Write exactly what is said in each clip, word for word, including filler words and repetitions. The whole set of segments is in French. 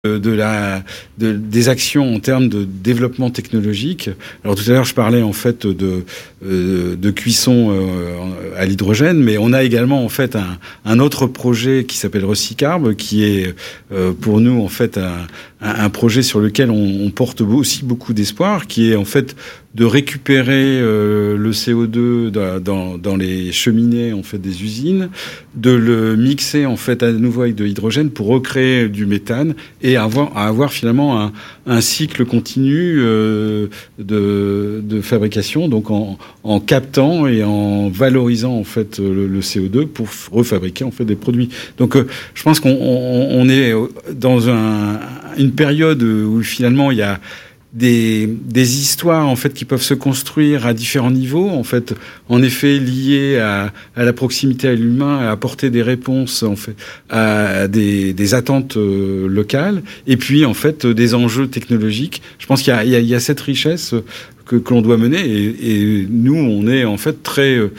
de la de, des actions en termes de développement technologique. Alors tout à l'heure je parlais en fait de euh, de cuisson euh, à l'hydrogène, mais on a également en fait un, un autre projet qui s'appelle Recycarb, qui est euh, pour nous en fait un, un projet sur lequel on, on porte aussi beaucoup d'espoir, qui est en fait de récupérer euh, le C O deux dans, dans, dans les cheminées en fait des usines, de le mixer en fait à nouveau avec de l'hydrogène pour recréer du méthane et avoir, à avoir finalement un, un cycle continu euh, de, de fabrication, donc en, en captant et en valorisant en fait le, le C O deux pour refabriquer en fait des produits. Donc euh, je pense qu'on on, on est dans un, une période où finalement il y a Des, des histoires en fait qui peuvent se construire à différents niveaux, en fait, en effet liées à, à la proximité à l'humain, à apporter des réponses en fait à des, des attentes euh, locales, et puis en fait des enjeux technologiques. Je pense qu'il y a, il y a, il y a cette richesse que, que l'on doit mener, et, et nous on est en fait très euh,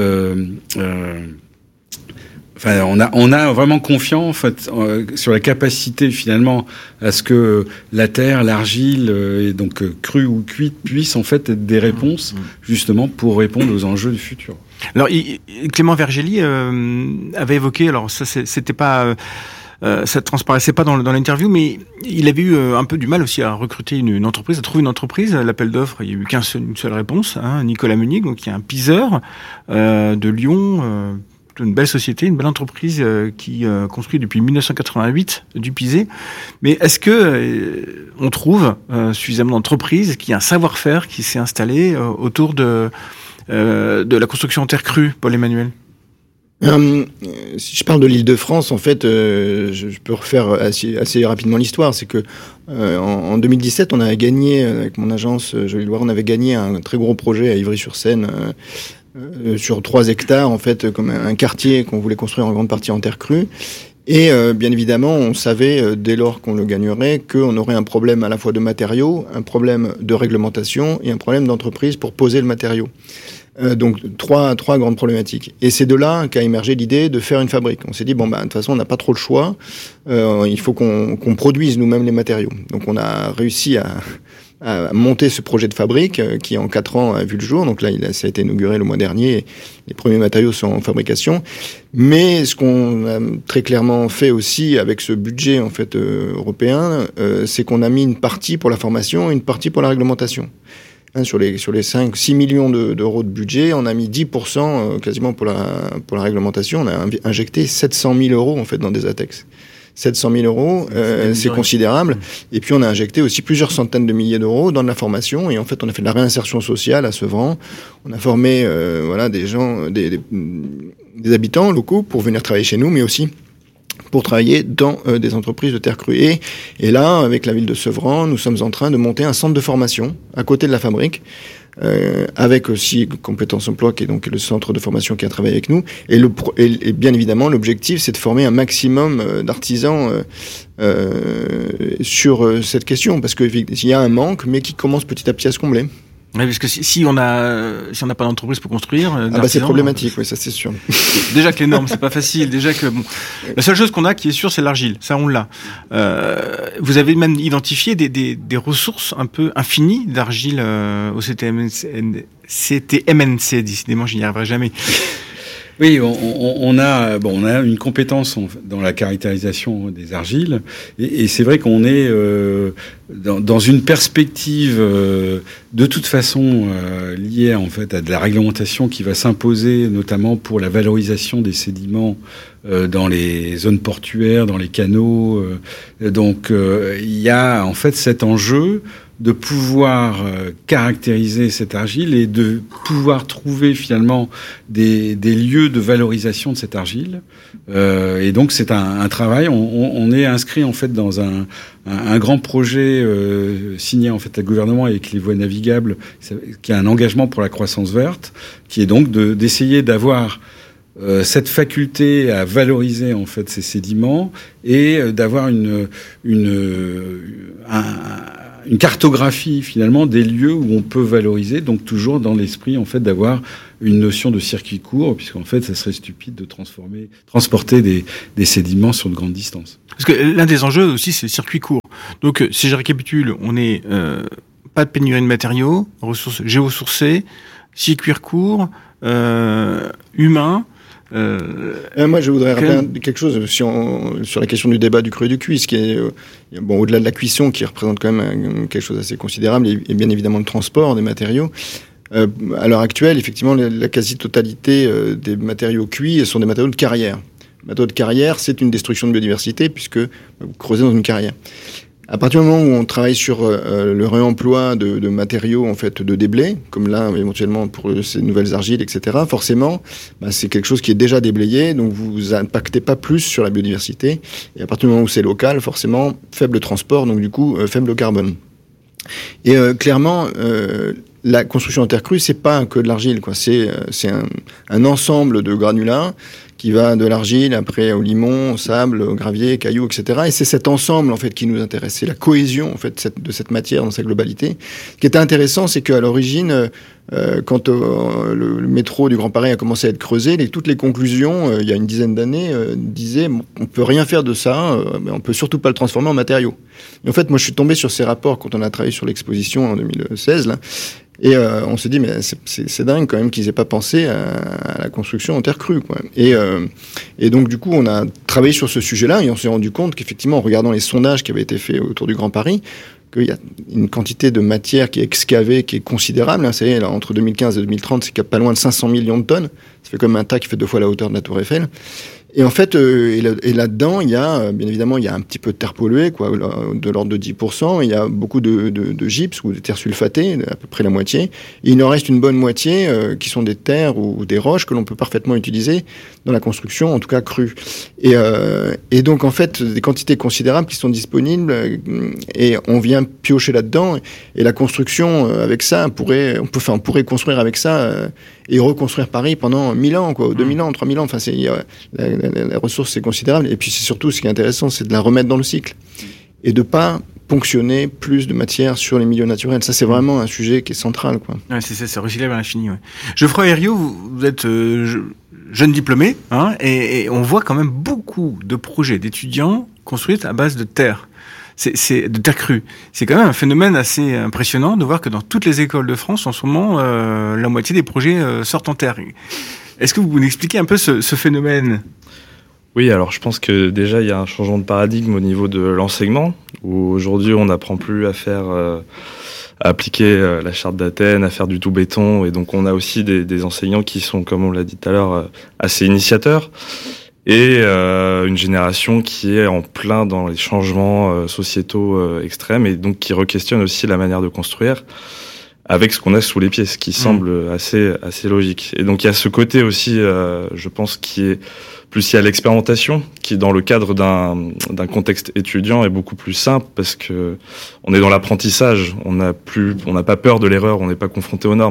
euh, Enfin, on a, on a vraiment confiance en fait, euh, sur la capacité finalement à ce que la terre, l'argile, euh, et donc euh, crue ou cuite, puissent en fait être des réponses justement pour répondre aux enjeux du futur. Alors, il, Clément Vergelly euh, avait évoqué, alors ça c'était pas, euh, ça transparaissait pas dans, dans l'interview, mais il avait eu euh, un peu du mal aussi à recruter une, une entreprise, à trouver une entreprise. L'appel d'offres, il y a eu qu'une seule, une seule réponse, hein, Nicolas Meunier, donc il y a un piseur euh, de Lyon. Euh, une belle société, une belle entreprise euh, qui euh, construit depuis dix-neuf cent quatre-vingt-huit du Pisé. Mais est-ce que euh, on trouve euh, suffisamment d'entreprises qui a un savoir-faire qui s'est installé euh, autour de euh, de la construction en terre crue, Paul-Emmanuel? Euh, si je parle de l'Île-de-France, en fait, euh, je, je peux refaire assez, assez rapidement l'histoire. C'est que euh, en, en deux mille dix-sept, on a gagné avec mon agence Jolie Loire, on avait gagné un très gros projet à Ivry-sur-Seine. Euh, Euh, sur trois hectares, en fait, comme un quartier qu'on voulait construire en grande partie en terre crue. Et euh, bien évidemment, on savait, euh, dès lors qu'on le gagnerait, qu'on aurait un problème à la fois de matériaux, un problème de réglementation et un problème d'entreprise pour poser le matériau. Euh, donc, trois, trois grandes problématiques. Et c'est de là qu'a émergé l'idée de faire une fabrique. On s'est dit, bon, bah, de toute façon, on n'a pas trop le choix. Euh, il faut qu'on, qu'on produise nous-mêmes les matériaux. Donc, on a réussi à... à monter ce projet de fabrique euh, qui en quatre ans a vu le jour. Donc là, il a, ça a été inauguré le mois dernier. Et les premiers matériaux sont en fabrication. Mais ce qu'on a très clairement fait aussi avec ce budget en fait euh, européen, euh, c'est qu'on a mis une partie pour la formation et une partie pour la réglementation. Hein, sur les sur les cinq six millions de, d'euros de budget, on a mis dix pour cent euh, quasiment pour la pour la réglementation. On a injecté sept cent mille euros en fait dans des ATEX. sept cent mille euros, euh, c'est considérable. Et puis on a injecté aussi plusieurs centaines de milliers d'euros dans de la formation. Et en fait, on a fait de la réinsertion sociale à Sevran. On a formé euh, voilà des gens, des, des, des habitants locaux pour venir travailler chez nous, mais aussi pour travailler dans euh, des entreprises de terre crue. Et, et là, avec la ville de Sevran, nous sommes en train de monter un centre de formation à côté de la fabrique. Euh, avec aussi Compétences Emploi, qui est donc le centre de formation qui a travaillé avec nous. Et, le, et, et bien évidemment, l'objectif, c'est de former un maximum euh, d'artisans euh, euh, sur euh, cette question, parce qu'il y a un manque, mais qui commence petit à petit à se combler. Oui, parce que si, si on a si on n'a pas d'entreprise pour construire, ah bah c'est problématique, oui, ça c'est sûr. Déjà que les normes c'est pas facile, déjà que bon, la seule chose qu'on a qui est sûre c'est l'argile, ça on l'a. Euh, vous avez même identifié des des, des ressources un peu infinies d'argile euh, au C T M N C, décidément je n'y arriverai jamais. Oui, on, on, on a bon, on a une compétence dans la caractérisation des argiles, et, et c'est vrai qu'on est euh, dans, dans une perspective euh, de toute façon euh, liée en fait à de la réglementation qui va s'imposer, notamment pour la valorisation des sédiments euh, dans les zones portuaires, dans les canaux. Euh, donc, euh, il y a en fait cet enjeu de pouvoir euh, caractériser cette argile et de pouvoir trouver finalement des, des lieux de valorisation de cette argile. Euh, et donc c'est un, un travail. On, on est inscrit en fait dans un, un, un grand projet euh, signé en fait à gouvernement avec les voies navigables, qui a un engagement pour la croissance verte, qui est donc de, d'essayer d'avoir Euh, cette faculté à valoriser en fait ces sédiments et euh, d'avoir une, une, un, une cartographie finalement des lieux où on peut valoriser, donc toujours dans l'esprit en fait d'avoir une notion de circuit court, puisqu'en fait ça serait stupide de transformer, transporter des, des sédiments sur de grandes distances. Parce que l'un des enjeux aussi c'est le circuit court. Donc si je récapitule, on est euh, pas de pénurie de matériaux, ressources géosourcées, circuit court, euh, humain. Euh, euh, moi, je voudrais rappeler que... quelque chose sur, sur la question du débat du cru et du cuit, ce qui est, euh, bon, au-delà de la cuisson, qui représente quand même quelque chose d'assez considérable, et, et bien évidemment le transport des matériaux. Euh, à l'heure actuelle, effectivement, la, la quasi-totalité euh, des matériaux cuits sont des matériaux de carrière. Matériaux de carrière, c'est une destruction de biodiversité, puisque vous creusez dans une carrière. À partir du moment où on travaille sur euh, le réemploi de, de matériaux en fait de déblais, comme là éventuellement pour ces nouvelles argiles, et cetera, forcément, bah, c'est quelque chose qui est déjà déblayé, donc vous impactez pas plus sur la biodiversité. Et à partir du moment où c'est local, forcément, faible transport, donc du coup, euh, faible carbone. Et euh, clairement, euh, la construction en terre crue, c'est pas que de l'argile, quoi. C'est, euh, c'est un, un ensemble de granulats qui va de l'argile, après au limon, au sable, au gravier, cailloux, et cetera. Et c'est cet ensemble, en fait, qui nous intéresse. C'est la cohésion, en fait, cette, de cette matière dans sa globalité. Ce qui était intéressant, c'est qu'à l'origine, euh, quand euh, le, le métro du Grand Paris a commencé à être creusé, les, toutes les conclusions, euh, il y a une dizaine d'années, euh, disaient bon, on peut rien faire de ça, euh, mais on peut surtout pas le transformer en matériaux. Et en fait, moi, je suis tombé sur ces rapports quand on a travaillé sur l'exposition en deux mille seize, là. Et euh, on se dit, mais c'est, c'est, c'est dingue quand même qu'ils aient pas pensé à, à la construction en terre crue, quoi. Et, euh, et donc, du coup, on a travaillé sur ce sujet-là et on s'est rendu compte qu'effectivement, en regardant les sondages qui avaient été faits autour du Grand Paris, qu'il y a une quantité de matière qui est excavée, qui est considérable. Hein, c'est, là, entre deux mille quinze et deux mille trente, c'est pas loin de cinq cents millions de tonnes. Ça fait comme un tas qui fait deux fois la hauteur de la Tour Eiffel. Et en fait, euh, et, là, et là-dedans, il y a, bien évidemment, il y a un petit peu de terre polluée, quoi, de l'ordre de dix pour cent. Il y a beaucoup de, de, de gypse ou de terres sulfatées, à peu près la moitié. Et il en reste une bonne moitié euh, qui sont des terres ou des roches que l'on peut parfaitement utiliser dans la construction, en tout cas crue. Et, euh, et donc, en fait, des quantités considérables qui sont disponibles euh, et on vient piocher là-dedans. Et la construction, euh, avec ça, on pourrait, on peut, enfin, on pourrait construire avec ça euh, et reconstruire Paris pendant mille ans, quoi, deux mille ans, trois mille ans. Enfin, c'est, il y a, la, la, la ressource, c'est considérable. Et puis, c'est surtout, ce qui est intéressant, c'est de la remettre dans le cycle. Et de pas ponctionner plus de matière sur les milieux naturels. Ça, c'est vraiment un sujet qui est central, quoi. Ouais, c'est ça, c'est recyclable à l'infini, ouais. Geoffroy Herriot, vous, vous êtes euh, je, jeune diplômé, hein, et, et on voit quand même beaucoup de projets d'étudiants construits à base de terre. C'est, c'est de terre crue. C'est quand même un phénomène assez impressionnant de voir que dans toutes les écoles de France, en ce moment, euh, la moitié des projets euh, sortent en terre. Est-ce que vous pouvez expliquer un peu ce, ce phénomène ? Oui, alors je pense que déjà il y a un changement de paradigme au niveau de l'enseignement, où aujourd'hui on n'apprend plus à faire, euh, à appliquer euh, la charte d'Athènes, à faire du tout béton, et donc on a aussi des, des enseignants qui sont, comme on l'a dit tout à l'heure, euh, assez initiateurs, et euh, une génération qui est en plein dans les changements euh, sociétaux euh, extrêmes, et donc qui re-questionne aussi la manière de construire avec ce qu'on a sous les pieds, ce qui mmh. semble assez assez logique. Et donc il y a ce côté aussi, euh, je pense, qui est plus il y a l'expérimentation, qui dans le cadre d'un d'un contexte étudiant est beaucoup plus simple parce que on est dans l'apprentissage, on n'a plus, on n'a pas peur de l'erreur, on n'est pas confronté aux normes.